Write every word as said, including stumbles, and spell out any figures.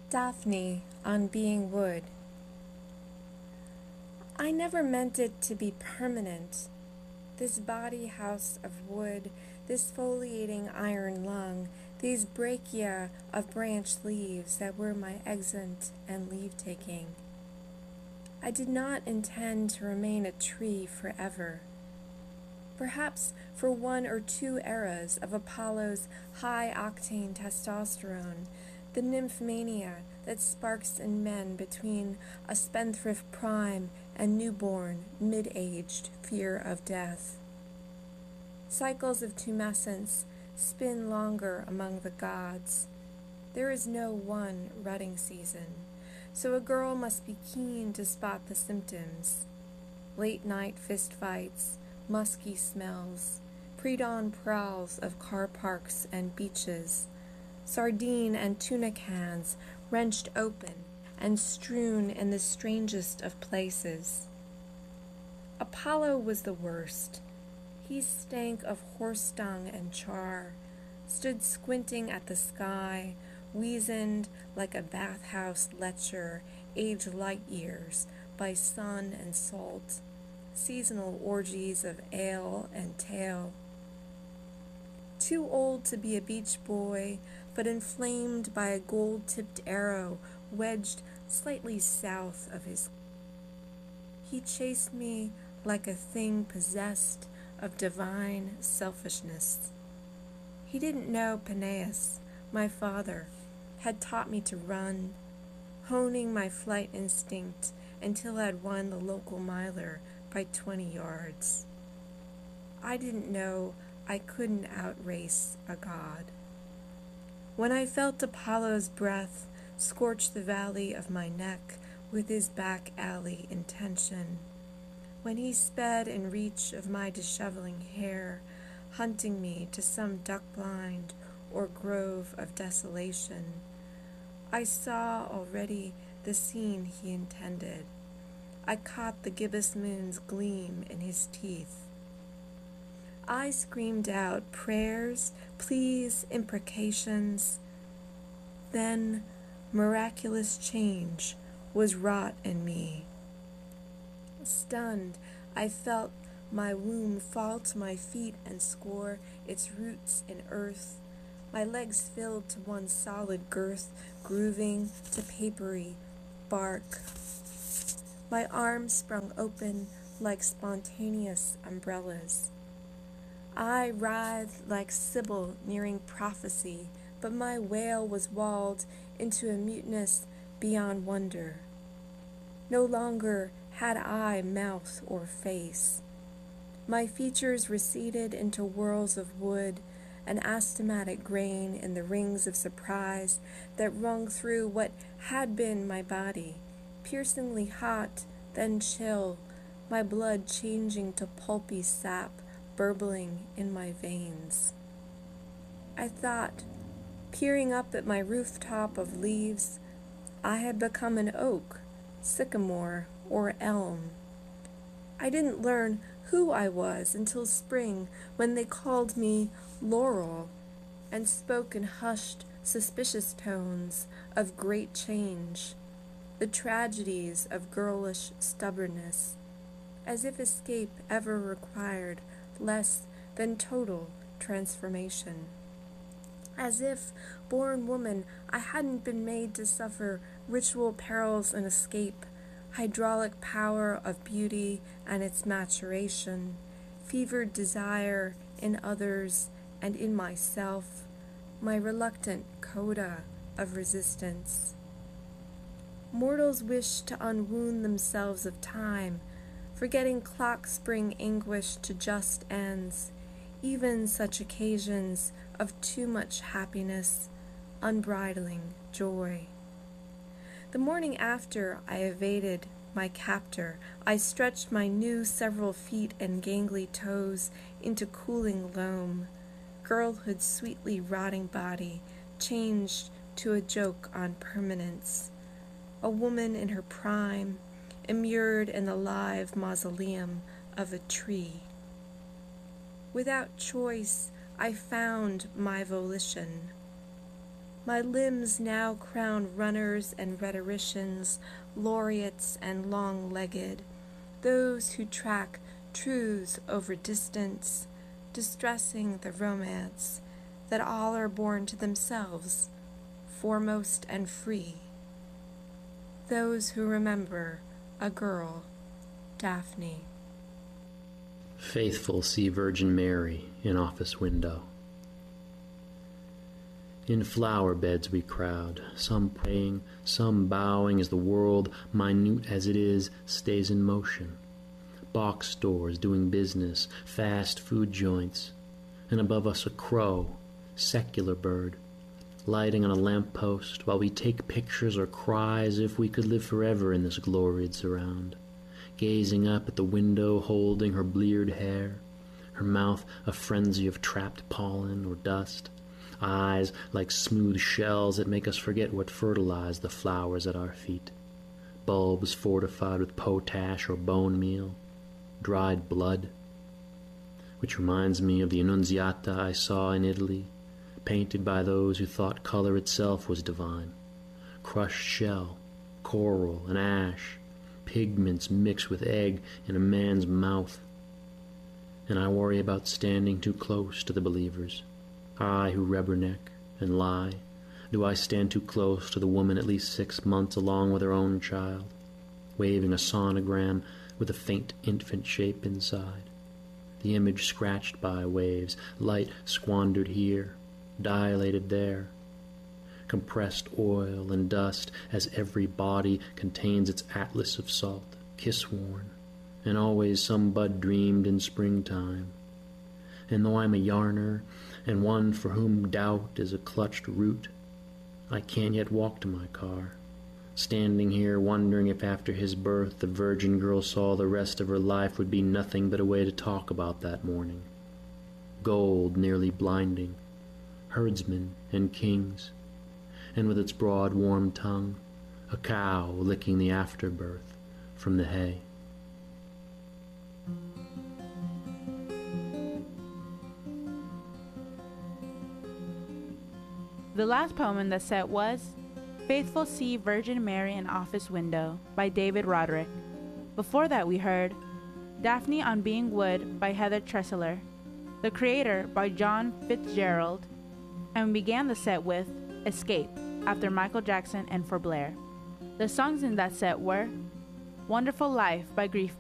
Daphne on Being Wood. I never meant it to be permanent. This body house of wood, this foliating iron lung, these brachia of branched leaves that were my exit and leave-taking. I did not intend to remain a tree forever. Perhaps for one or two eras of Apollo's high-octane testosterone, the nymphomania that sparks in men between a spendthrift prime and newborn, mid-aged fear of death. Cycles of tumescence spin longer among the gods. There is no one rutting season, so a girl must be keen to spot the symptoms. Late-night fistfights, musky smells, pre-dawn prowls of car parks and beaches, sardine and tuna cans wrenched open and strewn in the strangest of places. Apollo was the worst. He stank of horse dung and char, stood squinting at the sky, weazened like a bathhouse lecher aged light years by sun and salt, seasonal orgies of ale and tail. Too old to be a beach boy, but inflamed by a gold-tipped arrow wedged slightly south of his. He chased me like a thing possessed of divine selfishness. He didn't know Peneus, my father, had taught me to run, honing my flight instinct until I'd won the local miler by twenty yards. I didn't know I couldn't outrace a god. When I felt Apollo's breath scorch the valley of my neck with his back alley intention, when he sped in reach of my disheveling hair, hunting me to some duck blind or grove of desolation, I saw already the scene he intended. I caught the gibbous moon's gleam in his teeth. I screamed out prayers, pleas, imprecations. Then miraculous change was wrought in me. Stunned, I felt my womb fall to my feet and score its roots in earth, my legs filled to one solid girth, grooving to papery bark. My arms sprung open like spontaneous umbrellas. I writhed like Sibyl nearing prophecy, but my wail was walled into a muteness beyond wonder. No longer had I mouth or face. My features receded into whorls of wood, an astigmatic grain in the rings of surprise that wrung through what had been my body, piercingly hot, then chill, my blood changing to pulpy sap, burbling in my veins. I thought, peering up at my rooftop of leaves, I had become an oak, sycamore, or elm. I didn't learn who I was until spring, when they called me Laurel and spoke in hushed, suspicious tones of great change, the tragedies of girlish stubbornness, as if escape ever required less than total transformation. As if, born woman, I hadn't been made to suffer ritual perils and escape, hydraulic power of beauty and its maturation, fevered desire in others and in myself, my reluctant coda of resistance. Mortals wish to unwound themselves of time, forgetting clock spring anguish to just ends, even such occasions of too much happiness, unbridling joy. The morning after I evaded my captor, I stretched my new several feet and gangly toes into cooling loam, girlhood's sweetly rotting body changed to a joke on permanence, a woman in her prime, immured in the live mausoleum of a tree. Without choice, I found my volition. My limbs now crown runners and rhetoricians, laureates and long-legged, those who track truths over distance, distressing the romance, that all are born to themselves, foremost and free. Those who remember a girl, Daphne. Faithful see Virgin Mary in office window. In flower beds we crowd, some praying, some bowing as the world, minute as it is, stays in motion. Box stores doing business, fast food joints, and above us a crow, secular bird, lighting on a lamp post while we take pictures or cry as if we could live forever in this gloried surround, gazing up at the window, holding her bleared hair, her mouth a frenzy of trapped pollen or dust, eyes like smooth shells that make us forget what fertilized the flowers at our feet, bulbs fortified with potash or bone meal, dried blood, which reminds me of the Annunziata I saw in Italy, painted by those who thought color itself was divine. Crushed shell, coral, and ash, pigments mixed with egg in a man's mouth. And I worry about standing too close to the believers. I who rubberneck and lie, do I stand too close to the woman at least six months along with her own child, waving a sonogram with a faint infant shape inside, the image scratched by waves, light squandered here, dilated there, compressed oil and dust as every body contains its atlas of salt, kiss-worn, and always some bud dreamed in springtime. And though I'm a yarner, and one for whom doubt is a clutched root, I can't yet walk to my car, standing here wondering if after his birth the virgin girl saw the rest of her life would be nothing but a way to talk about that morning. Gold nearly blinding, herdsmen and kings, and with its broad warm tongue, a cow licking the afterbirth from the hay. The last poem in the set was Faithful See Virgin Mary in Office Window by David Roderick. Before that we heard Daphne on Being Wood by Heather Tressler, The Creator by John Fitzgerald, and we began the set with Escape after Michael Jackson and For Blair. The songs in that set were Wonderful Life by Grief